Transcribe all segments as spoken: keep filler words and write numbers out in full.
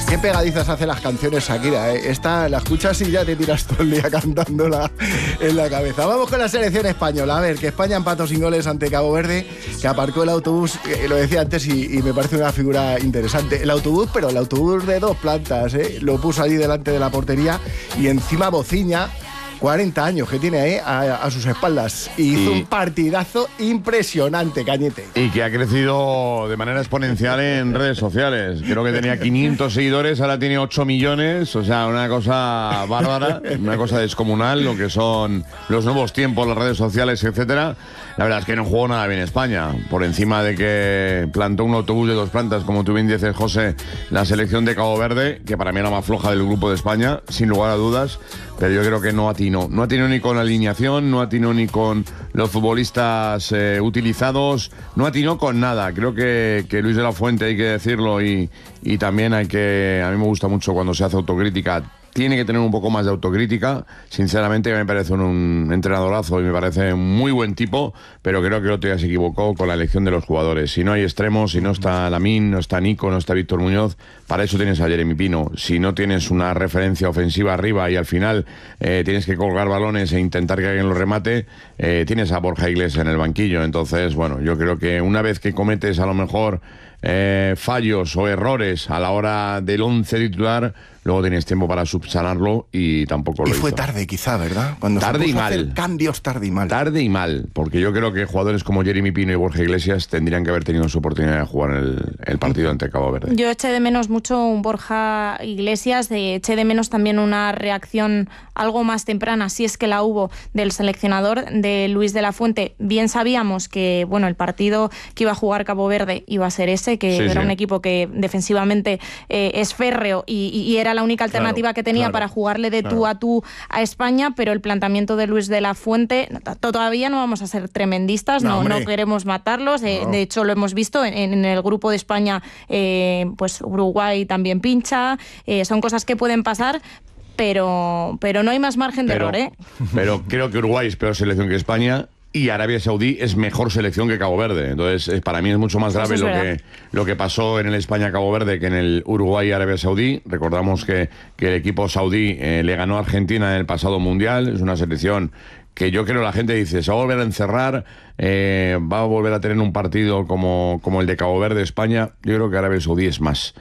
Qué pegadizas hace las canciones Shakira, ¿eh? Esta la escuchas y ya te tiras todo el día cantándola en la cabeza. Vamos con la selección española. A ver, que España empató sin goles ante Cabo Verde, que aparcó el autobús, eh, lo decía antes y, y me parece una figura interesante. El autobús, pero el autobús de dos plantas, ¿eh? Lo puso allí delante de la portería y encima bociña. cuarenta años que tiene ahí a, a sus espaldas. Y hizo y, un partidazo impresionante, Cañete. Y que ha crecido de manera exponencial en redes sociales. Creo que tenía quinientos seguidores, ahora tiene ocho millones. O sea, una cosa bárbara, una cosa descomunal, lo que son los nuevos tiempos, las redes sociales, etcétera. La verdad es que no jugó nada bien España. Por encima de que plantó un autobús de dos plantas, como tú bien dices, José, la selección de Cabo Verde, que para mí era la más floja del grupo de España, sin lugar a dudas. Pero yo creo que no atinó. No atinó ni con la alineación, no atinó ni con los futbolistas eh, utilizados, no atinó con nada. Creo que, que Luis de la Fuente, hay que decirlo, y, y también hay que... A mí me gusta mucho cuando se hace autocrítica. Tiene que tener un poco más de autocrítica. Sinceramente me parece un, un entrenadorazo y me parece un muy buen tipo, pero creo que el otro día se equivocó con la elección de los jugadores. Si no hay extremos, si no está Lamine, no está Nico, no está Víctor Muñoz, para eso tienes a Jeremy Pino. Si no tienes una referencia ofensiva arriba y al final eh, tienes que colgar balones e intentar que alguien lo remate, eh, tienes a Borja Iglesias en el banquillo. Entonces, bueno, yo creo que una vez que cometes a lo mejor eh, fallos o errores a la hora del once titular, luego tienes tiempo para subsanarlo y tampoco lo hizo. Y fue tarde quizá, ¿verdad? Cuando tarde se y puso mal. A hacer cambios tarde y mal. Tarde y mal, porque yo creo que jugadores como Jeremy Pino y Borja Iglesias tendrían que haber tenido su oportunidad de jugar el, el partido ante Cabo Verde. Yo eché de menos mucho un Borja Iglesias, de, eché de menos también una reacción algo más temprana, si es que la hubo, del seleccionador de Luis de la Fuente. Bien sabíamos que bueno, el partido que iba a jugar Cabo Verde iba a ser ese, que sí, era sí. un equipo que defensivamente eh, es férreo y, y era la única alternativa claro, que tenía claro, para jugarle de claro. tú a tú a España, pero el planteamiento de Luis de la Fuente, todavía no vamos a ser tremendistas, no, no, no queremos matarlos, eh, no. de hecho lo hemos visto en, en el grupo de España, eh, pues Uruguay también pincha, eh, son cosas que pueden pasar, pero, pero no hay más margen de pero, error, ¿eh? Pero creo que Uruguay es peor selección que España y Arabia Saudí es mejor selección que Cabo Verde. Entonces, para mí es mucho más grave lo que, lo que pasó en el España-Cabo Verde que en el Uruguay-Arabia Saudí. Recordamos que, que el equipo saudí eh, le ganó a Argentina en el pasado Mundial. Es una selección que yo creo la gente dice, se va a volver a encerrar, eh, va a volver a tener un partido como, como el de Cabo Verde-España. Yo creo que Arabia Saudí es más.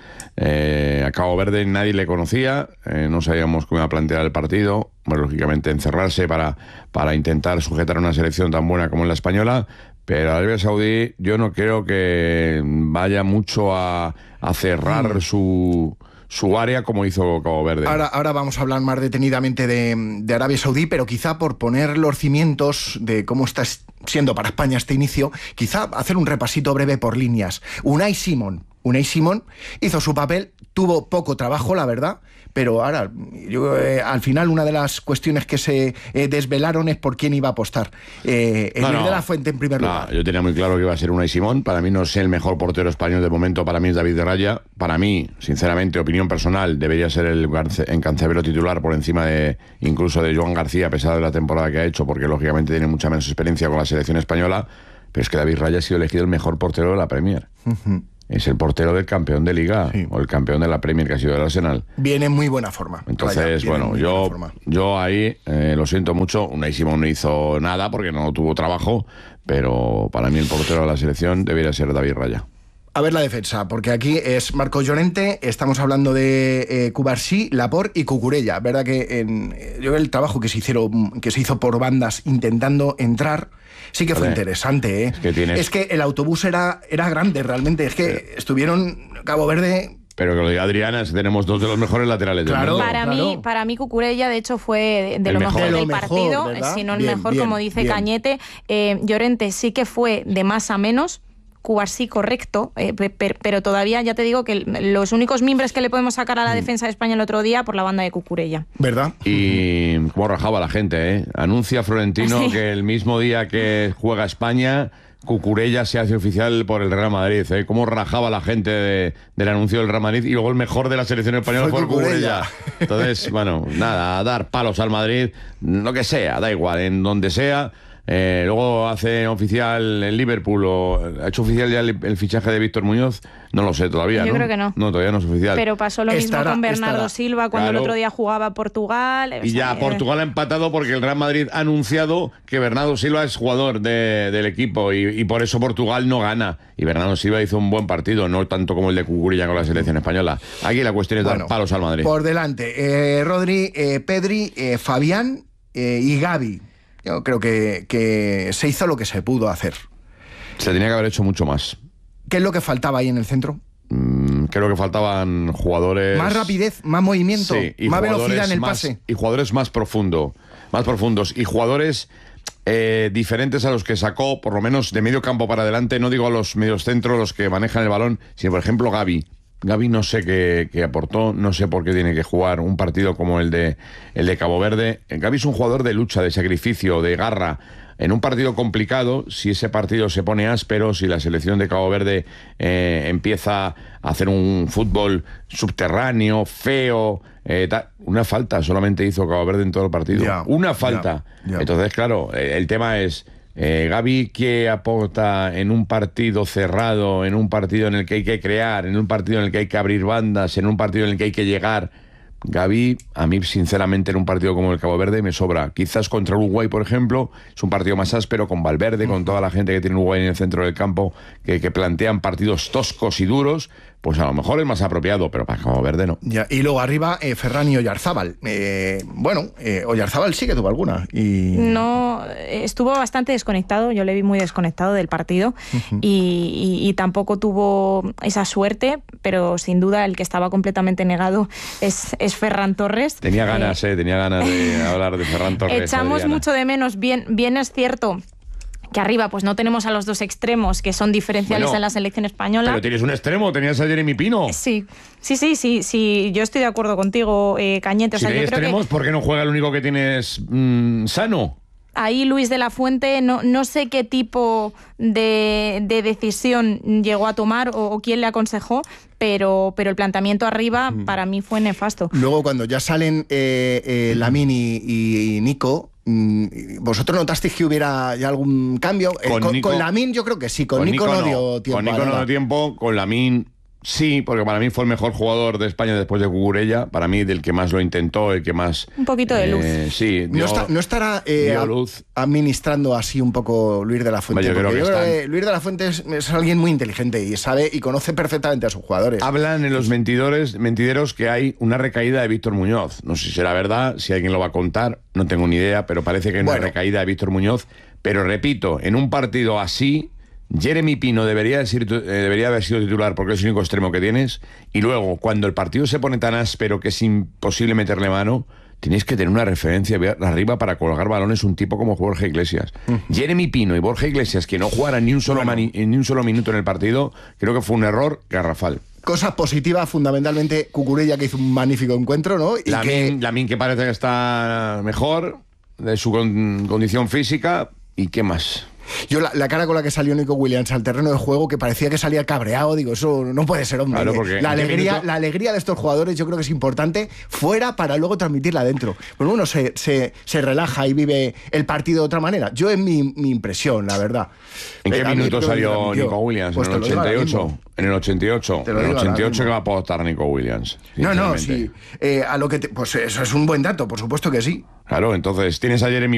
Eh, a Cabo Verde nadie le conocía, eh, no sabíamos cómo iba a plantear el partido. Bueno, lógicamente encerrarse para, para intentar sujetar a una selección tan buena como la española, pero Arabia Saudí yo no creo que vaya mucho a, a cerrar mm. su... su área como hizo Cabo Verde. Ahora, ahora vamos a hablar más detenidamente de, de Arabia Saudí, pero quizá por poner los cimientos de cómo está siendo para España este inicio, quizá hacer un repasito breve por líneas. Unai Simón, Unai Simón hizo su papel, tuvo poco trabajo, la verdad, pero ahora, yo, eh, al final, una de las cuestiones que se eh, desvelaron es por quién iba a apostar. Eh, el no, no, de la Fuente, en primer no, lugar. Yo tenía muy claro que iba a ser Unai Simón. Para mí no es el mejor portero español de momento, para mí es David de Raya. Para mí, sinceramente, opinión personal, debería ser el Encancebero titular por encima de incluso de Joan García, a pesar de la temporada que ha hecho, porque lógicamente tiene mucha menos experiencia con la selección española. Pero es que David Raya ha sido elegido el mejor portero de la Premier. Uh-huh. Es el portero del campeón de Liga, sí. o el campeón de la Premier, que ha sido el Arsenal. Viene en muy buena forma. Entonces, Raya, bueno, yo, yo ahí eh, lo siento mucho. Unai Simón no hizo nada porque no tuvo trabajo, pero para mí el portero de la selección debería ser David Raya. A ver la defensa, porque aquí es Marco Llorente, estamos hablando de eh, Cubarsí, Laporte y Cucurella. Verdad que en, yo el trabajo que se hicieron, que se hizo por bandas intentando entrar, sí que fue Vale. interesante, ¿eh? Es que, tienes... es que el autobús era, era grande realmente, es que sí. estuvieron Cabo Verde. Pero que lo diga Adriana, es que tenemos dos de los mejores laterales del claro, mundo. Para claro. mí, para mí Cucurella, de hecho, fue de, de lo mejor. mejor de del lo partido, mejor, si no el bien, mejor, bien, como dice bien. Cañete. Eh, Llorente sí que fue de más a menos. Cubarsí correcto, eh, per, pero todavía ya te digo que los únicos mimbres que le podemos sacar a la defensa de España el otro día por la banda de Cucurella. ¿Verdad? Y cómo rajaba la gente, ¿eh? Anuncia Florentino ¿Sí? que el mismo día que juega España, Cucurella se hace oficial por el Real Madrid, ¿eh? Cómo rajaba la gente de, del anuncio del Real Madrid, y luego el mejor de la selección española fue, fue Cucurella. Cucurella. Entonces, bueno, nada, a dar palos al Madrid, lo que sea, da igual, en donde sea. Eh, luego hace oficial el Liverpool, o ha hecho oficial ya el, el fichaje de Víctor Muñoz. No lo sé todavía, Yo ¿no? creo que no. No, todavía no es oficial. Pero pasó lo Estará, mismo con Bernardo estará. Silva cuando Claro. el otro día jugaba a Portugal. Y O sea, ya que- Portugal ha empatado porque el Real Madrid ha anunciado que Bernardo Silva es jugador de- del equipo y, y por eso Portugal no gana. Y Bernardo Silva hizo un buen partido, no tanto como el de Cucurella con la selección española. Aquí la cuestión es Bueno, dar palos al Madrid. Por delante, eh, Rodri, eh, Pedri, eh, Fabián eh, y Gavi. Yo creo que, que se hizo lo que se pudo hacer. Se tenía que haber hecho mucho más. ¿Qué es lo que faltaba ahí en el centro? Mm, creo que faltaban jugadores... Más rapidez, más movimiento, Sí, y más jugadores velocidad en el más- pase. Y jugadores más profundo, más profundos. Y jugadores eh, diferentes a los que sacó, por lo menos de medio campo para adelante. No digo a los medios centros, los que manejan el balón, sino por ejemplo Gavi. Gavi no sé qué, qué aportó, no sé por qué tiene que jugar un partido como el de, el de Cabo Verde. Gavi es un jugador de lucha, de sacrificio, de garra. En un partido complicado, si ese partido se pone áspero, si la selección de Cabo Verde eh, empieza a hacer un fútbol subterráneo, feo, eh, ta- una falta solamente hizo Cabo Verde en todo el partido. Ya, una falta. ya, ya. Entonces, claro, eh, el tema es... Eh, Gavi, ¿qué aporta en un partido cerrado, en un partido en el que hay que crear, en un partido en el que hay que abrir bandas, en un partido en el que hay que llegar? Gavi, a mí sinceramente en un partido como el Cabo Verde me sobra. Quizás contra Uruguay, por ejemplo, es un partido más áspero con Valverde, con toda la gente que tiene Uruguay en el centro del campo, que, que plantean partidos toscos y duros, pues a lo mejor es más apropiado, pero para Cabo Verde no. Ya, y luego arriba, eh, Ferran y Oyarzábal. Eh, bueno, eh, Oyarzábal sí que tuvo alguna. Y... No, estuvo bastante desconectado, yo le vi muy desconectado del partido y, y- y tampoco tuvo esa suerte, pero sin duda el que estaba completamente negado es, es Ferran Torres. Tenía Eh, ganas, eh, tenía ganas de hablar de Ferran Torres. Echamos Adriana. mucho de menos, bien, bien es cierto que arriba pues no tenemos a los dos extremos que son diferenciales Bueno, en la selección española. Pero tienes un extremo, tenías a Jeremy Pino. Sí, sí, sí, sí, sí, yo estoy de acuerdo contigo, eh, Cañete. O Si sea, hay yo creo extremos, que ¿por qué no juega el único que tienes mm, sano? ahí Luis de la Fuente, no, no sé qué tipo de, de decisión llegó a tomar o, o quién le aconsejó, pero, pero el planteamiento arriba para mí fue nefasto. Luego, cuando ya salen eh, eh, Lamine y, y Nico, mm, ¿vosotros notasteis que hubiera ya algún cambio? Eh, Con con, Nico- con Lamine yo creo que sí, con, Nico, no dio tiempo. Con a Nico no nada. dio tiempo, con Lamine sí, porque para mí fue el mejor jugador de España después de Cucurella, para mí del que más lo intentó, el que más... Un poquito de luz. eh, sí, No, dio- está- no estará eh, dio a- luz. administrando así un poco Luis de la Fuente. Yo creo porque que yo creo están- que Luis de la Fuente es, es alguien muy inteligente y sabe y conoce perfectamente a sus jugadores. Hablan en los mentidores, mentideros que hay una recaída de Víctor Muñoz. No sé si será verdad, si alguien lo va a contar, no tengo ni idea, pero parece que hay una Bueno. recaída de Víctor Muñoz. Pero repito, en un partido así, Jeremy Pino debería, decir, eh, debería haber sido titular porque es el único extremo que tienes. Y luego, cuando el partido se pone tan áspero que es imposible meterle mano, tienes que tener una referencia arriba para colgar balones un tipo como Borja Iglesias. Jeremy Pino y Borja Iglesias, que no jugaran ni un, solo Bueno. mani- ni un solo minuto en el partido, creo que fue un error garrafal. Cosas positivas, fundamentalmente Cucurella, que hizo un magnífico encuentro, ¿no? Y Lamine, que Lamine que parece que está mejor de su con- condición física. ¿Y qué más? yo la, la cara con la que salió Nico Williams al terreno de juego, que parecía que salía cabreado, digo, eso no puede ser, hombre. Claro, porque la ¿en qué alegría, minuto? la alegría de estos jugadores yo creo que es importante fuera para luego transmitirla adentro. Pues uno se, se, se relaja y vive el partido de otra manera. Yo es mi, mi impresión, la verdad. ¿En qué Eh, a mí minuto creo que salió transmitió. Nico Williams? Pues ¿En te el lo digo ahora ochenta y ocho? mismo. En el ochenta y ocho. Te lo En el digo ahora ochenta y ocho mismo. que va a apostar Nico Williams. No, no, sinceramente. sí. Eh, a lo que te- pues eso es un buen dato, por supuesto que sí. Claro, entonces tienes a Jeremy